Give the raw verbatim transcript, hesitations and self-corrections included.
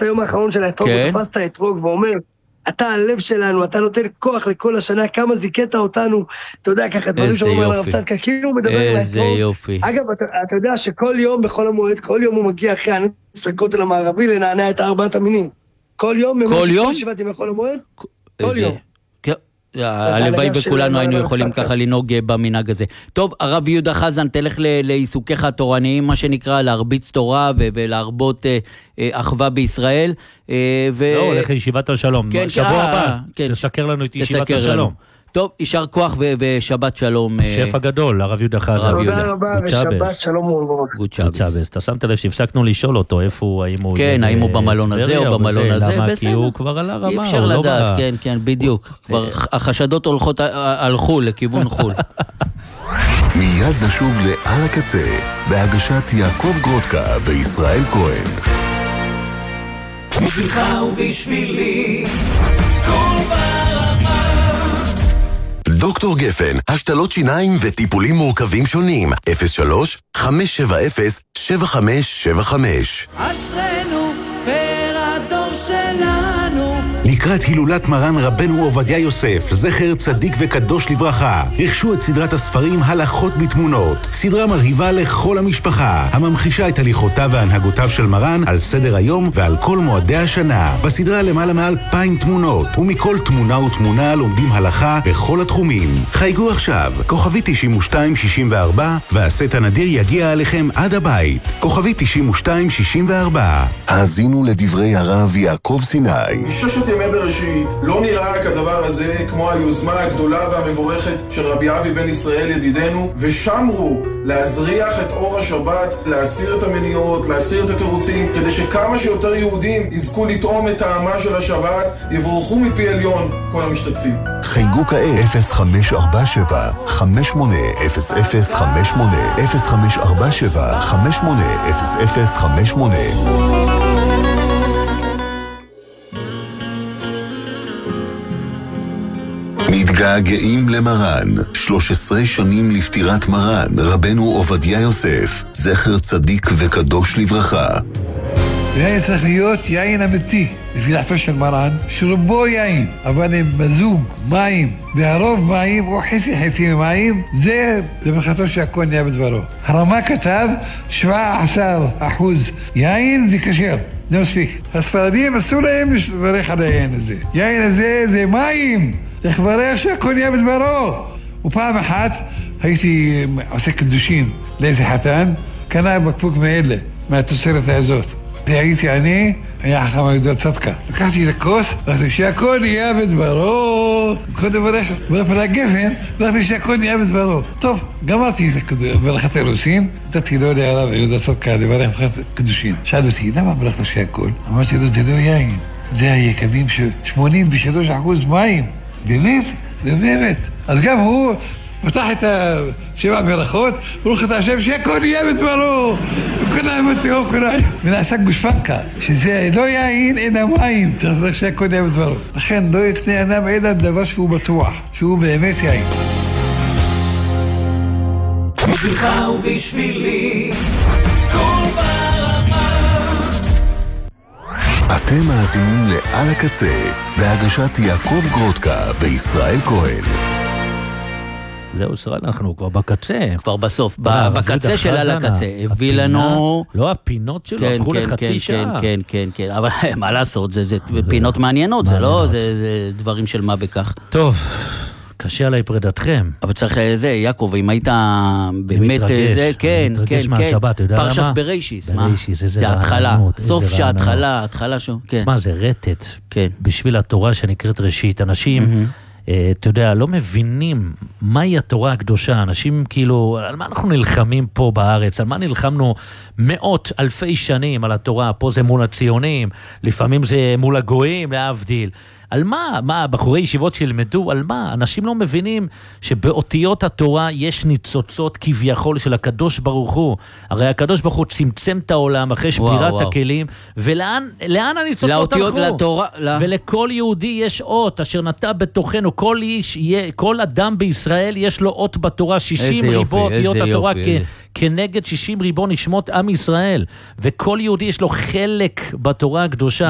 את היום האחרון של האתרוג, הוא תפס את האתרוג ואומר, אתה הלב שלנו, אתה נותן כוח לכל השנה, כמה זיקית אותנו, אתה יודע, ככה דברים שאומר לרב צדקה, כאילו הוא מדבר על האתרוג. אגב, אתה, אתה יודע שכל יום בחול המועד, כל יום הוא מגיע אחרי הנס לכותל המערבי לנענע את ארבעת המינים. כל יום, כל יום? שבעת ימי חול המועד, כל יום. הלוואי וכולנו היינו יכולים ככה לנהוג במנהג הזה. טוב, הרב יהודה חזן, תלך לעיסוקיך התורניים, מה שנקרא, להרביץ תורה ולהרבות אחווה בישראל. לא, הולך לישיבת השלום. שבוע הבא, תסקר לנו את ישיבת השלום. טוב, יישר כוח ושבת שלום. שף הגדול, הרב יהודה חזן. תודה רבה ושבת שלום ומבורך. גוד שבס. אתה שמת לב שהפסקנו לשאול אותו איפה הוא, האם הוא... כן, האם הוא במלון הזה או במלון הזה, בסדר. כי הוא כבר על הרמה. אי אפשר לדעת, כן, כן, בדיוק. כבר החשדות הלכו לכיוון חול. מיד נשוב לעל הקצה, בהגשת יעקב גרודקה וישראל כהן. בשבילך ובשבילי, כל ברמה. דוקטור גפן, השתלות שיניים וטיפולים מורכבים שונים. אפס שלוש חמש שבע אפס שבע חמש שבע חמש. אשרנו פר הדור שלנו. לקראת הילולת מרן רבנו עובדיה יוסף, זכר צדיק וקדוש לברכה, רכשו את סדרת הספרים הלכות בתמונות, סדרה מרהיבה לכל המשפחה, הממחישה את הליכותיו והנהגותיו של מרן על סדר היום ועל כל מועדי השנה. בסדרה למעלה מעל אלפיים תמונות, ומכל תמונה ותמונה לומדים הלכה בכל התחומים. חייגו עכשיו, כוכבי תשעים ושתיים שישים וארבע, והסט הנדיר יגיע אליכם עד הבית. כוכבי תשעים ושתיים שישים וארבע. האזינו לדברי הרב יעקב סיני. ששת ימי בראשית לא נראה כדבר הזה כמו היוזמה הגדולה והמבורכת של רבי אבי בן ישראל ידידנו, ושמרו להזריח את אור השבת, להסיר את המניעות, להסיר את התירוצים, כדי שכמה שיותר יהודים יזכו לטעום את טעמה של השבת, יבורכו מפי עליון כל המשתתפים. חייגו כעת אפס חמש ארבע שבע חמש שמונה אפס אפס חמש שמונה אפס חמש ארבע שבע חמש שמונה אפס אפס חמש שמונה. מתגעגעים למרן, שלוש עשרה שנים לפטירת מרן, רבנו עובדיה יוסף, זכר צדיק וקדוש לברכה. יין צריך להיות יין אמיתי, לפי דעתו של מרן, שרובו יין, אבל הם בזוג, מים, והרוב מים, או חצי חצי מים, זה לברכתו שהכל נהיה בדברו. הרמה כתב שבע עשר אחוז יין וכשר. זה מספיק. הספרדים עשו להם לברך על היין הזה. יין הזה זה מים. צריך לברך שהכל נהיה בדברו. ופעם אחת הייתי עושה קדושים לאיזה חתן, קנה בקבוק מאלה, מהתוצרת הזאת. הייתי אני, היה חכם הגדול צדקה. לקחתי את הכוס, ואחרי שהכל נהיה בדברו. קודם לברך, ולפני הגפן, ואחרי שהכל נהיה בדברו. טוב, גמרתי את ברכת הרוסין, נתתי לו להרב יהודה צדקה לברך ברכת קדושים. שאל אותי, למה ברכת שהכל? אמרתי לו, זה לא יין. זה היקבים של שמונים ושלושה אחוז מים. באמת? זה באמת. אז גם הוא פתח את השבע ברכות, ברוך אתה השם שהכל נהיה בדברו. וכולם מתאום כולם. ונעשה גושפנקה, שזה לא יין אלא מים. צריך לדעת שהכל נהיה בדברו. לכן לא יקנה אדם אלא דבר שהוא בטוח, שהוא באמת יין. בשבילך ובשבילי, כל ברמה. אתם מאזינים לעל הקצה, בהגשת יעקב גרודקה וישראל כהן. זהו, ישראל, אנחנו כבר בקצה. כבר בסוף, בקצה של על הקצה. הביא לנו... לא, הפינות שלו הפכו לחצי שעה. כן, כן, כן. אבל מה לעשות, זה פינות מעניינות, זה לא, זה דברים של מה בכך. טוב. קשה עליי פרדתכם. אבל צריך זה, יעקב, אם היית באמת, זה, כן, כן, כן, פרשס בריישיס, מה? זה התחלה, סוף שההתחלה, התחלה שו, כן. מה, זה רטט, בשביל התורה שנקראת ראשית, אנשים, אתה יודע, לא מבינים מהי התורה הקדושה, אנשים כאילו, על מה אנחנו נלחמים פה בארץ, על מה נלחמנו מאות אלפי שנים על התורה, פה זה מול הציונים, לפעמים זה מול הגויים, להבדיל. על מה? מה? בחורי ישיבות שילמדו? על מה? אנשים לא מבינים שבאותיות התורה יש ניצוצות כביכול של הקדוש ברוך הוא. הרי הקדוש ברוך הוא צמצם את העולם אחרי שבירת הכלים, ולאן לאן הניצוצות הלכו? לתורה, לא. ולכל יהודי יש אות אשר נטע בתוכנו. כל איש, כל אדם בישראל יש לו אות בתורה, שישים ריבות אותיות התורה כ- כנגד שישים ריבו נשמות עם ישראל. וכל יהודי יש לו חלק בתורה הקדושה.